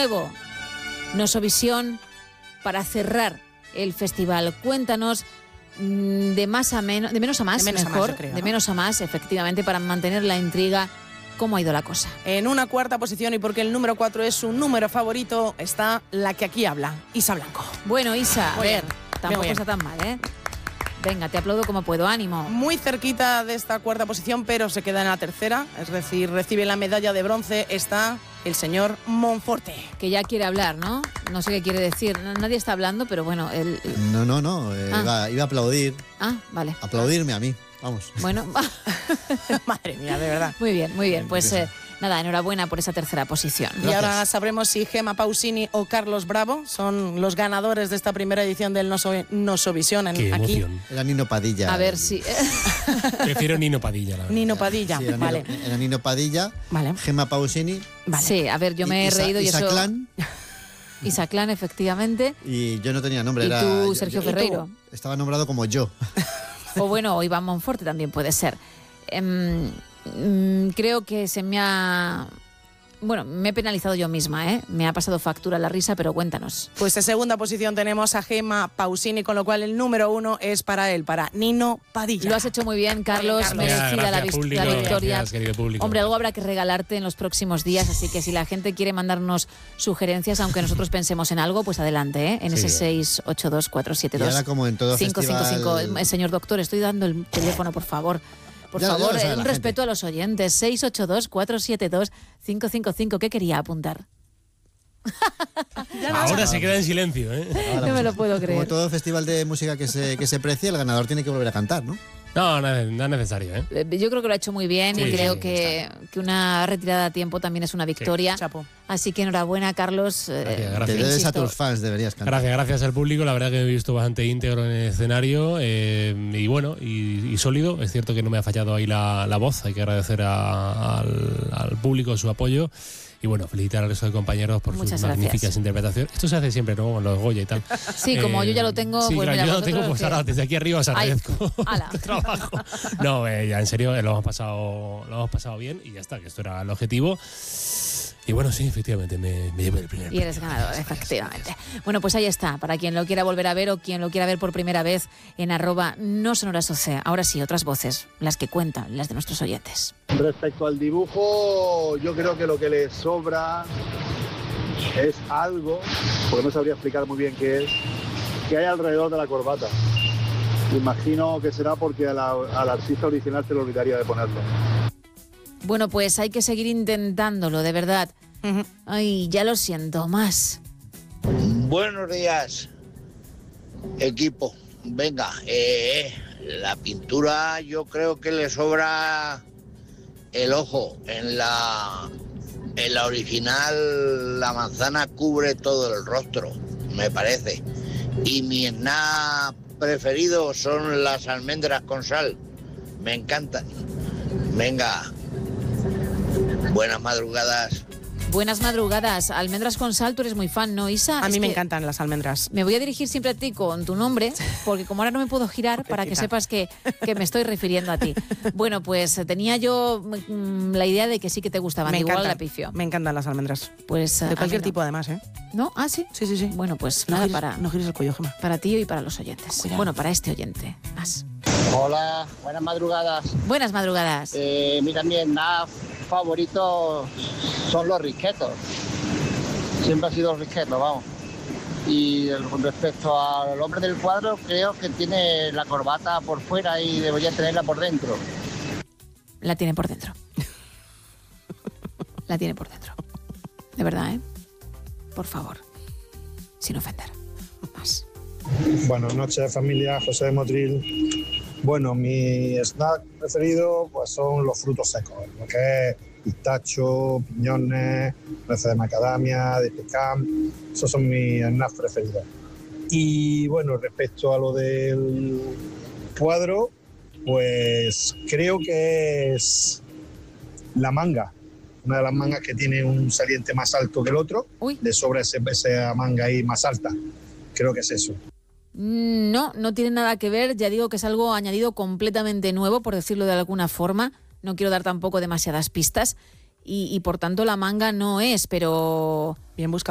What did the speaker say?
nuevo, Nosovisión para cerrar el festival. Cuéntanos de menos a más, de menos a más, efectivamente, para mantener la intriga. ¿Cómo ha ido la cosa? En una cuarta posición, y porque el número 4 es su número favorito, está la que aquí habla, Isa Blanco. Bueno, Isa, Muy bien, tampoco está tan mal, ¿eh? Venga, te aplaudo como puedo, ánimo. Muy cerquita de esta cuarta posición, pero se queda en la tercera, es decir, recibe la medalla de bronce, está el señor Monforte. Que ya quiere hablar, ¿no? No sé qué quiere decir, nadie está hablando, pero bueno, él... No, iba a aplaudir. Ah, vale. Aplaudirme a mí, vamos. Bueno, madre mía, de verdad. Muy bien, pues nada, enhorabuena por esa tercera posición. Y ahora sabremos si Gemma Pausini o Carlos Bravo son los ganadores de esta primera edición del Nosovisión. Qué emoción. Era Nino Padilla. A ver si... Prefiero Nino Padilla, la verdad. Nino Padilla, Sí, vale. Era Nino Padilla, Vale. Gemma Pausini. Vale. Sí, a ver, yo me he reído y eso... Isaclán. Isaclán, efectivamente. Y yo no tenía nombre. Y era, tú, Sergio yo Ferreiro. Estaba nombrado como yo. O bueno, o Iván Monforte también puede ser. Creo que se me ha... Bueno, me he penalizado yo misma, ¿eh? Me ha pasado factura la risa, pero cuéntanos. Pues en segunda posición tenemos a Gemma Pausini, con lo cual el número 1 es para él, para Nino Padilla. Lo has hecho muy bien, Carlos. Merecida la victoria. Gracias, querido público. Hombre, algo habrá que regalarte en los próximos días, así que si la gente quiere mandarnos sugerencias, aunque nosotros pensemos en algo, pues adelante, ¿eh? En ese 682-472. Y ahora, como en todo 555. festival... Señor doctor, estoy dando el teléfono, por favor. Por favor, un respeto a los oyentes. 682-472-555. ¿Qué quería apuntar? Ahora se queda en silencio, ¿eh? No me lo puedo creer. Como todo festival de música que se precie, el ganador tiene que volver a cantar, ¿no? No es necesario, ¿eh? Yo creo que lo ha hecho muy bien y creo sí, que una retirada a tiempo también es una victoria. Chapo. Así que enhorabuena, Carlos. Gracias. Te debes a tus fans, deberías cantar. Gracias al público, la verdad que me he visto bastante íntegro en el escenario y bueno, y sólido. Es cierto que no me ha fallado ahí la voz, hay que agradecer al público su apoyo. Y bueno, felicitar al resto de compañeros por sus magníficas interpretaciones. Esto se hace siempre, ¿no? Con los Goya y tal. Sí, como yo ya lo tengo, sí, pues claro, mira, yo lo tengo, pues ahora desde aquí arriba os agradezco tu trabajo. No, ya en serio, lo hemos pasado bien y ya está, que esto era el objetivo. Y bueno, sí, efectivamente, me llevé el primer premio. Y eres ganador, efectivamente. Bueno, pues ahí está, para quien lo quiera volver a ver o quien lo quiera ver por primera vez en @nosonorasoce. Ahora sí, otras voces, las que cuentan, las de nuestros oyentes. Respecto al dibujo, yo creo que lo que le sobra es algo, porque no sabría explicar muy bien qué es, que hay alrededor de la corbata. Imagino que será porque al artista original se le olvidaría de ponerlo. Bueno, pues hay que seguir intentándolo, de verdad. Ay, ya lo siento, más. Buenos días, equipo. Venga, la pintura yo creo que le sobra el ojo. En la original la manzana cubre todo el rostro, me parece. Y mi snack preferido son las almendras con sal. Me encantan. Venga. Buenas madrugadas. Buenas madrugadas. Almendras con sal, tú eres muy fan, ¿no, Isa? A mí me encantan las almendras. Me voy a dirigir siempre a ti con tu nombre, porque como ahora no me puedo girar, para que sepas que me estoy refiriendo a ti. Bueno, pues tenía yo la idea de que sí que te gustaban. Igual la pifio. Me encantan las almendras. Pues de cualquier tipo, además, ¿eh? ¿No? ¿Ah, sí? Sí. Bueno, pues no nada, gires, no gires el cuello, Gemma. Para ti y para los oyentes. Cuidado. Bueno, para este oyente. Más. Hola, buenas madrugadas. Buenas madrugadas. Mira, mi snack favorito son los risquetos. Siempre ha sido los risquetos, vamos. Y con respecto al hombre del cuadro, creo que tiene la corbata por fuera y debería tenerla por dentro. La tiene por dentro. La tiene por dentro. De verdad, ¿eh? Por favor. Sin ofender. Más. Buenas noches, familia. José de Motril. Bueno, mi snack preferido pues son los frutos secos, lo que es pistacho, piñones, nueces de macadamia, de pecan. Esos son mis snacks preferidos. Y bueno, respecto a lo del cuadro, pues creo que es la manga. Una de las mangas que tiene un saliente más alto que el otro. Uy. Le sobra esa manga ahí más alta. Creo que es eso. No tiene nada que ver. Ya digo que es algo añadido completamente nuevo, por decirlo de alguna forma. No quiero dar tampoco demasiadas pistas. Y por tanto la manga no es, pero... Bien buscado.